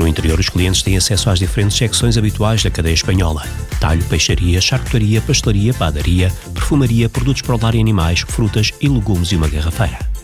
interior, os clientes têm acesso às diferentes secções habituais da cadeia espanhola: talho, peixaria, charcutaria, pastelaria, padaria, perfumaria, produtos para o lar e animais, frutas e legumes e uma garrafeira.